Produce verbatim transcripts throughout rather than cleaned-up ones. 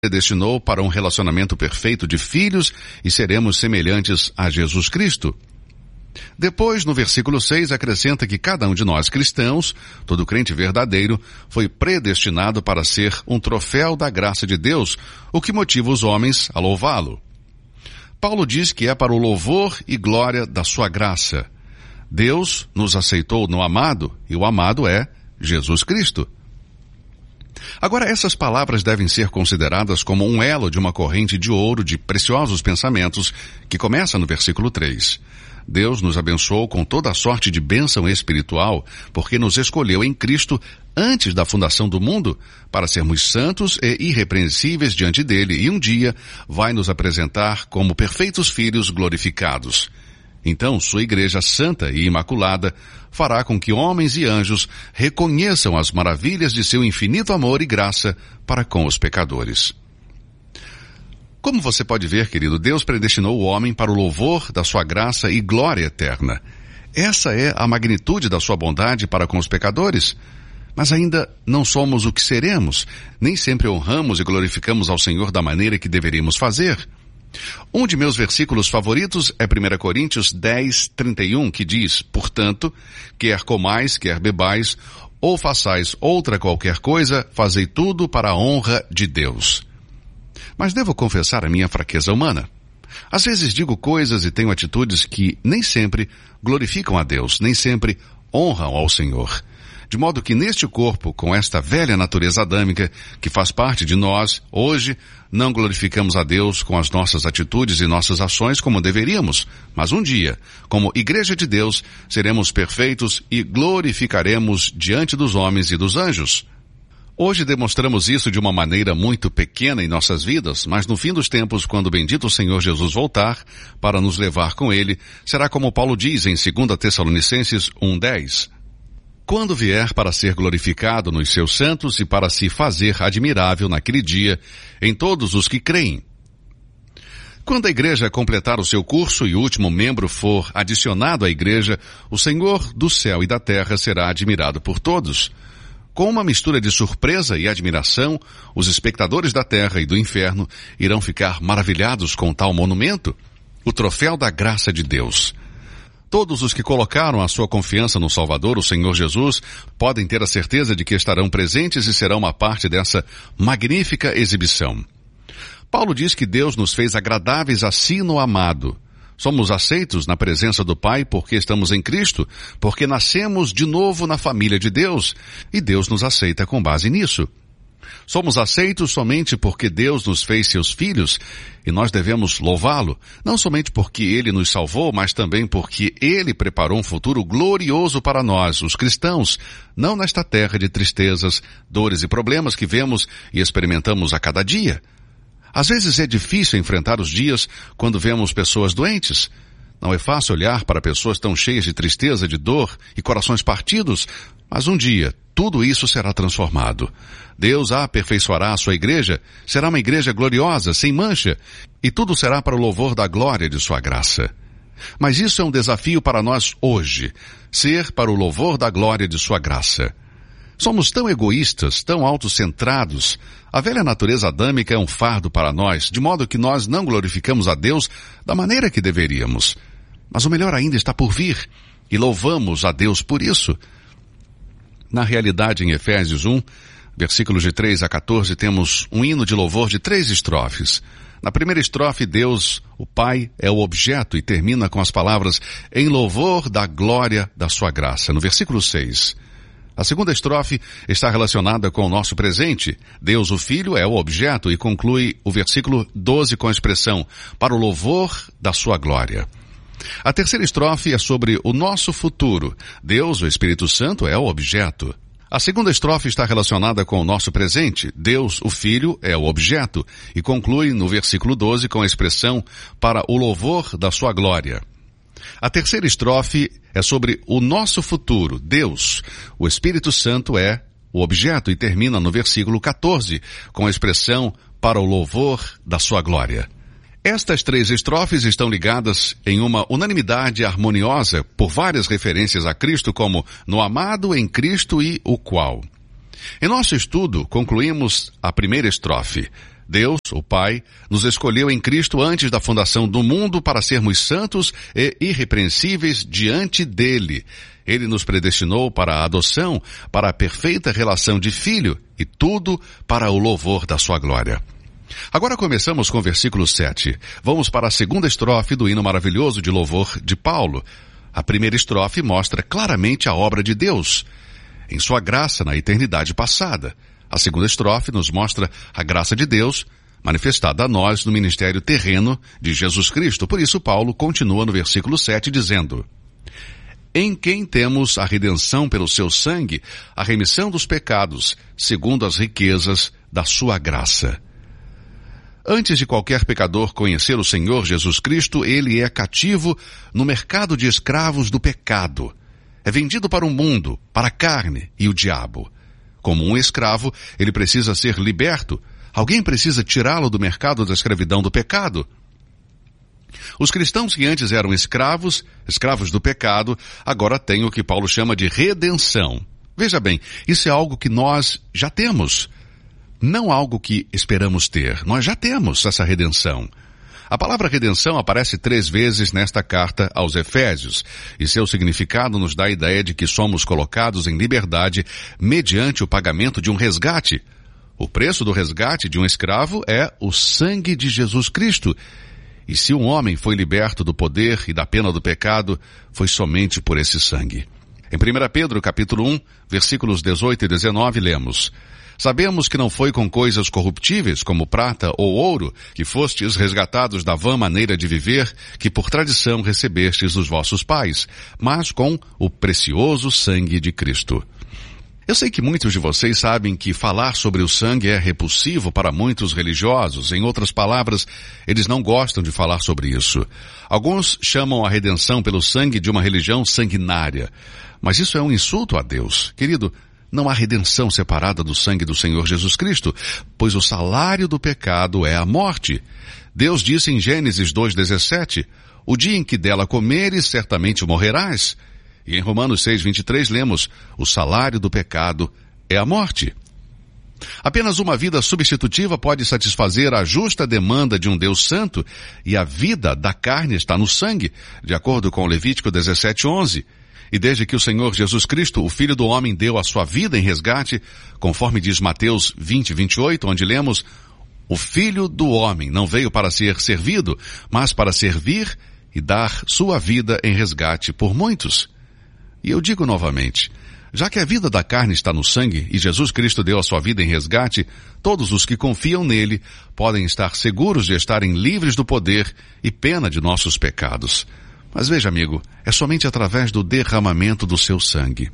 predestinou para um relacionamento perfeito de filhos e seremos semelhantes a Jesus Cristo. Depois, no versículo seis, acrescenta que cada um de nós cristãos, todo crente verdadeiro, foi predestinado para ser um troféu da graça de Deus, o que motiva os homens a louvá-lo. Paulo diz que é para o louvor e glória da sua graça. Deus nos aceitou no amado, e o amado é Jesus Cristo. Agora, essas palavras devem ser consideradas como um elo de uma corrente de ouro de preciosos pensamentos que começa no versículo três. Deus nos abençoou com toda a sorte de bênção espiritual, porque nos escolheu em Cristo antes da fundação do mundo, para sermos santos e irrepreensíveis diante dele, e um dia vai nos apresentar como perfeitos filhos glorificados. Então, sua igreja santa e imaculada fará com que homens e anjos reconheçam as maravilhas de seu infinito amor e graça para com os pecadores. Como você pode ver, querido, Deus predestinou o homem para o louvor da sua graça e glória eterna. Essa é a magnitude da sua bondade para com os pecadores. Mas ainda não somos o que seremos, nem sempre honramos e glorificamos ao Senhor da maneira que deveríamos fazer. Um de meus versículos favoritos é primeira Coríntios dez, trinta e um, que diz: portanto, quer comais, quer bebais, ou façais outra qualquer coisa, fazei tudo para a honra de Deus. Mas devo confessar a minha fraqueza humana. Às vezes digo coisas e tenho atitudes que nem sempre glorificam a Deus, nem sempre honram ao Senhor. De modo que neste corpo, com esta velha natureza adâmica que faz parte de nós, hoje não glorificamos a Deus com as nossas atitudes e nossas ações como deveríamos, mas um dia, como Igreja de Deus, seremos perfeitos e glorificaremos diante dos homens e dos anjos. Hoje demonstramos isso de uma maneira muito pequena em nossas vidas, mas no fim dos tempos, quando o bendito Senhor Jesus voltar para nos levar com ele, será como Paulo diz em segunda Tessalonicenses um, dez. Quando vier para ser glorificado nos seus santos e para se fazer admirável naquele dia em todos os que creem. Quando a igreja completar o seu curso e o último membro for adicionado à igreja, o Senhor do céu e da terra será admirado por todos. Com uma mistura de surpresa e admiração, os espectadores da terra e do inferno irão ficar maravilhados com tal monumento, o troféu da graça de Deus. Todos os que colocaram a sua confiança no Salvador, o Senhor Jesus, podem ter a certeza de que estarão presentes e serão uma parte dessa magnífica exibição. Paulo diz que Deus nos fez agradáveis a si no amado. Somos aceitos na presença do Pai porque estamos em Cristo, porque nascemos de novo na família de Deus, e Deus nos aceita com base nisso. Somos aceitos somente porque Deus nos fez seus filhos e nós devemos louvá-lo, não somente porque Ele nos salvou, mas também porque Ele preparou um futuro glorioso para nós, os cristãos, não nesta terra de tristezas, dores e problemas que vemos e experimentamos a cada dia. Às vezes é difícil enfrentar os dias quando vemos pessoas doentes. Não é fácil olhar para pessoas tão cheias de tristeza, de dor e corações partidos, mas um dia tudo isso será transformado. Deus aperfeiçoará a sua igreja, será uma igreja gloriosa, sem mancha, e tudo será para o louvor da glória de sua graça. Mas isso é um desafio para nós hoje, ser para o louvor da glória de sua graça. Somos tão egoístas, tão autocentrados. A velha natureza adâmica é um fardo para nós, de modo que nós não glorificamos a Deus da maneira que deveríamos. Mas o melhor ainda está por vir, e louvamos a Deus por isso. Na realidade, em Efésios um, versículos de três a quatorze, temos um hino de louvor de três estrofes. Na primeira estrofe, Deus, o Pai, é o objeto e termina com as palavras em louvor da glória da sua graça. No versículo seis, a segunda estrofe está relacionada com o nosso presente. Deus, o Filho, é o objeto e conclui o versículo doze com a expressão para o louvor da sua glória. A terceira estrofe é sobre o nosso futuro. Deus, o Espírito Santo, é o objeto. A segunda estrofe está relacionada com o nosso presente. Deus, o Filho, é o objeto e conclui no versículo doze com a expressão para o louvor da sua glória. A terceira estrofe é sobre o nosso futuro. Deus, o Espírito Santo, é o objeto e termina no versículo quatorze com a expressão para o louvor da sua glória. Estas três estrofes estão ligadas em uma unanimidade harmoniosa por várias referências a Cristo como no amado, em Cristo e o qual. Em nosso estudo, concluímos a primeira estrofe. Deus, o Pai, nos escolheu em Cristo antes da fundação do mundo para sermos santos e irrepreensíveis diante dele. Ele nos predestinou para a adoção, para a perfeita relação de filho, e tudo para o louvor da sua glória. Agora começamos com o versículo sete. Vamos para a segunda estrofe do hino maravilhoso de louvor de Paulo. A primeira estrofe mostra claramente a obra de Deus, em sua graça na eternidade passada. A segunda estrofe nos mostra a graça de Deus manifestada a nós no ministério terreno de Jesus Cristo. Por isso Paulo continua no versículo sete dizendo: em quem temos a redenção pelo seu sangue, a remissão dos pecados, segundo as riquezas da sua graça. Antes de qualquer pecador conhecer o Senhor Jesus Cristo, ele é cativo no mercado de escravos do pecado. É vendido para o mundo, para a carne e o diabo. Como um escravo, ele precisa ser liberto. Alguém precisa tirá-lo do mercado da escravidão do pecado. Os cristãos que antes eram escravos, escravos do pecado, agora têm o que Paulo chama de redenção. Veja bem, isso é algo que nós já temos. Não algo que esperamos ter. Nós já temos essa redenção. A palavra redenção aparece três vezes nesta carta aos Efésios, e seu significado nos dá a ideia de que somos colocados em liberdade mediante o pagamento de um resgate. O preço do resgate de um escravo é o sangue de Jesus Cristo. E se um homem foi liberto do poder e da pena do pecado, foi somente por esse sangue. Em primeira Pedro, capítulo um, versículos dezoito e dezenove, lemos: sabemos que não foi com coisas corruptíveis, como prata ou ouro, que fostes resgatados da vã maneira de viver, que por tradição recebestes dos vossos pais, mas com o precioso sangue de Cristo. Eu sei que muitos de vocês sabem que falar sobre o sangue é repulsivo para muitos religiosos. Em outras palavras, eles não gostam de falar sobre isso. Alguns chamam a redenção pelo sangue de uma religião sanguinária. Mas isso é um insulto a Deus. Querido, não há redenção separada do sangue do Senhor Jesus Cristo, pois o salário do pecado é a morte. Deus disse em Gênesis dois, dezessete, o dia em que dela comeres, certamente morrerás. E em Romanos seis, vinte e três, lemos, o salário do pecado é a morte. Apenas uma vida substitutiva pode satisfazer a justa demanda de um Deus santo, e a vida da carne está no sangue, de acordo com Levítico dezessete, onze. E desde que o Senhor Jesus Cristo, o Filho do Homem, deu a sua vida em resgate, conforme diz Mateus vinte, vinte e oito, onde lemos, o Filho do Homem não veio para ser servido, mas para servir e dar sua vida em resgate por muitos. E eu digo novamente, já que a vida da carne está no sangue e Jesus Cristo deu a sua vida em resgate, todos os que confiam nele podem estar seguros de estarem livres do poder e pena de nossos pecados. Mas veja, amigo, é somente através do derramamento do seu sangue.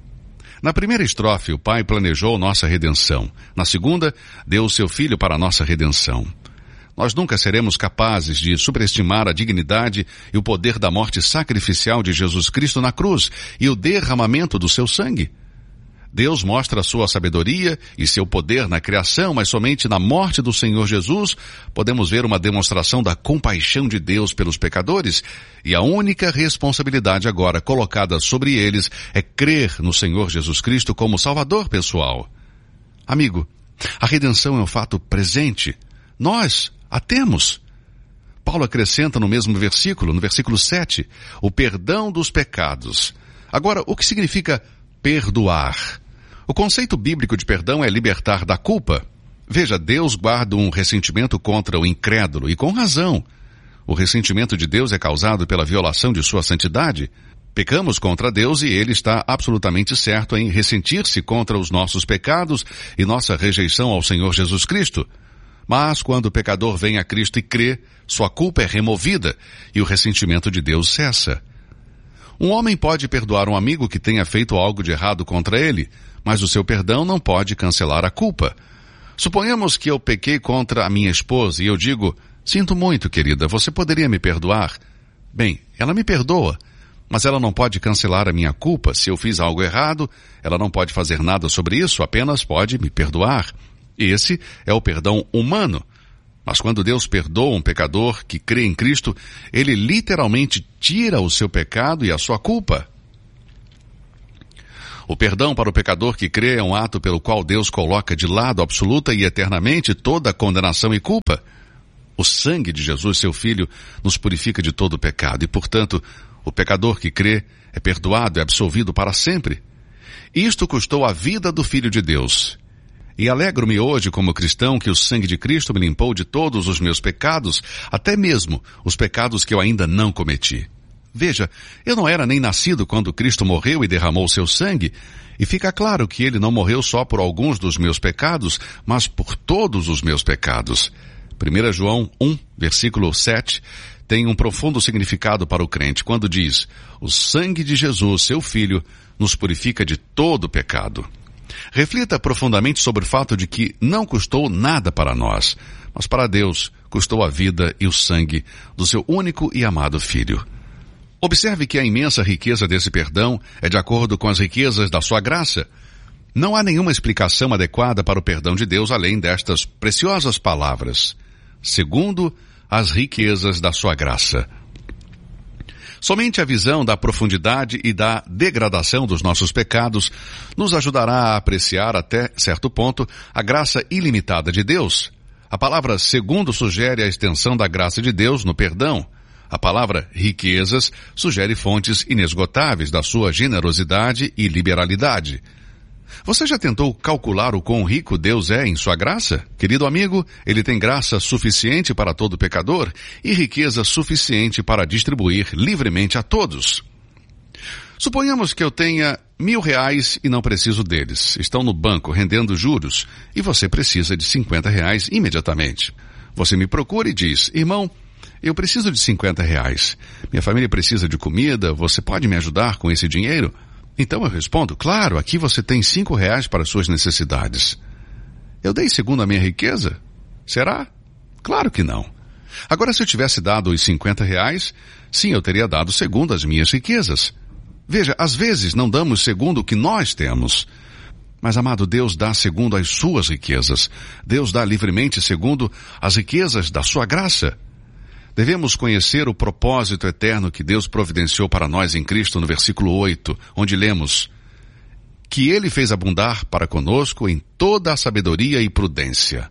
Na primeira estrofe, o Pai planejou nossa redenção. Na segunda, deu o seu Filho para a nossa redenção. Nós nunca seremos capazes de superestimar a dignidade e o poder da morte sacrificial de Jesus Cristo na cruz e o derramamento do seu sangue. Deus mostra a sua sabedoria e seu poder na criação, mas somente na morte do Senhor Jesus podemos ver uma demonstração da compaixão de Deus pelos pecadores, e a única responsabilidade agora colocada sobre eles é crer no Senhor Jesus Cristo como Salvador pessoal. Amigo, a redenção é um fato presente. Nós a temos. Paulo acrescenta no mesmo versículo, no versículo sete, o perdão dos pecados. Agora, o que significa perdoar? O conceito bíblico de perdão é libertar da culpa. Veja, Deus guarda um ressentimento contra o incrédulo, e com razão. O ressentimento de Deus é causado pela violação de sua santidade. Pecamos contra Deus e Ele está absolutamente certo em ressentir-se contra os nossos pecados e nossa rejeição ao Senhor Jesus Cristo. Mas quando o pecador vem a Cristo e crê, sua culpa é removida e o ressentimento de Deus cessa. Um homem pode perdoar um amigo que tenha feito algo de errado contra ele, mas o seu perdão não pode cancelar a culpa. Suponhamos que eu pequei contra a minha esposa e eu digo, sinto muito, querida, você poderia me perdoar? Bem, ela me perdoa, mas ela não pode cancelar a minha culpa. Se eu fiz algo errado, ela não pode fazer nada sobre isso, apenas pode me perdoar. Esse é o perdão humano. Mas quando Deus perdoa um pecador que crê em Cristo, Ele literalmente tira o seu pecado e a sua culpa. O perdão para o pecador que crê é um ato pelo qual Deus coloca de lado absoluta e eternamente toda a condenação e culpa. O sangue de Jesus, seu Filho, nos purifica de todo o pecado e, portanto, o pecador que crê é perdoado e absolvido para sempre. Isto custou a vida do Filho de Deus. E alegro-me hoje como cristão que o sangue de Cristo me limpou de todos os meus pecados, até mesmo os pecados que eu ainda não cometi. Veja, eu não era nem nascido quando Cristo morreu e derramou seu sangue, e fica claro que ele não morreu só por alguns dos meus pecados, mas por todos os meus pecados. primeiro João um, versículo sete, tem um profundo significado para o crente, quando diz: o sangue de Jesus, seu Filho, nos purifica de todo pecado. Reflita profundamente sobre o fato de que não custou nada para nós, mas para Deus custou a vida e o sangue do seu único e amado Filho. Observe que a imensa riqueza desse perdão é de acordo com as riquezas da sua graça. Não há nenhuma explicação adequada para o perdão de Deus além destas preciosas palavras: segundo as riquezas da sua graça. Somente a visão da profundidade e da degradação dos nossos pecados nos ajudará a apreciar até certo ponto a graça ilimitada de Deus. A palavra segundo sugere a extensão da graça de Deus no perdão. A palavra riquezas sugere fontes inesgotáveis da sua generosidade e liberalidade. Você já tentou calcular o quão rico Deus é em sua graça? Querido amigo, Ele tem graça suficiente para todo pecador e riqueza suficiente para distribuir livremente a todos. Suponhamos que eu tenha mil reais e não preciso deles. Estão no banco rendendo juros e você precisa de cinquenta reais imediatamente. Você me procura e diz: irmão, eu preciso de cinquenta reais. Minha família precisa de comida, você pode me ajudar com esse dinheiro? Então eu respondo: claro, aqui você tem cinco reais para suas necessidades. Eu dei segundo a minha riqueza? Será? Claro que não. Agora, se eu tivesse dado os cinquenta reais, sim, eu teria dado segundo as minhas riquezas. Veja, às vezes não damos segundo o que nós temos. Mas, amado, Deus dá segundo as suas riquezas. Deus dá livremente segundo as riquezas da sua graça. Devemos conhecer o propósito eterno que Deus providenciou para nós em Cristo no versículo oito, onde lemos: que Ele fez abundar para conosco em toda a sabedoria e prudência.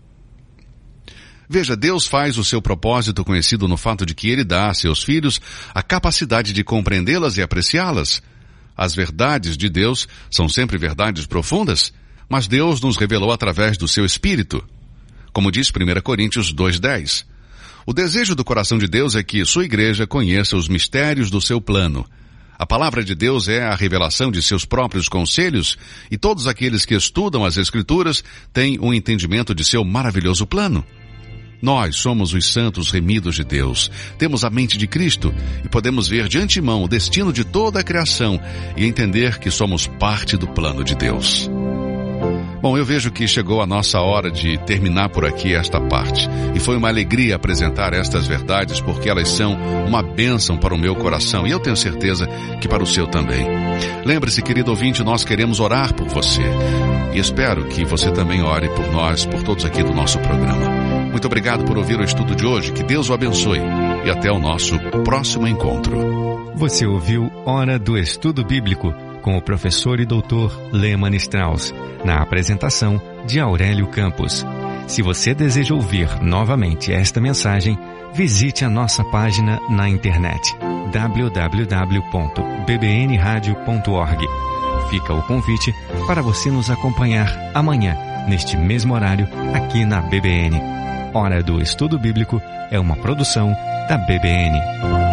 Veja, Deus faz o seu propósito conhecido no fato de que Ele dá a seus filhos a capacidade de compreendê-las e apreciá-las. As verdades de Deus são sempre verdades profundas, mas Deus nos revelou através do seu Espírito. Como diz primeira Coríntios dois, dez. O desejo do coração de Deus é que sua igreja conheça os mistérios do seu plano. A palavra de Deus é a revelação de seus próprios conselhos, e todos aqueles que estudam as Escrituras têm um entendimento de seu maravilhoso plano. Nós somos os santos remidos de Deus, temos a mente de Cristo e podemos ver de antemão o destino de toda a criação e entender que somos parte do plano de Deus. Bom, eu vejo que chegou a nossa hora de terminar por aqui esta parte. E foi uma alegria apresentar estas verdades, porque elas são uma bênção para o meu coração e eu tenho certeza que para o seu também. Lembre-se, querido ouvinte, nós queremos orar por você. E espero que você também ore por nós, por todos aqui do nosso programa. Muito obrigado por ouvir o estudo de hoje. Que Deus o abençoe. E até o nosso próximo encontro. Você ouviu Hora do Estudo Bíblico com o professor e doutor Lehmann Strauss, na apresentação de Aurélio Campos. Se você deseja ouvir novamente esta mensagem, visite a nossa página na internet w w w ponto b b n radio ponto org. Fica o convite para você nos acompanhar amanhã, neste mesmo horário, aqui na B B N. Hora do Estudo Bíblico é uma produção da B B N.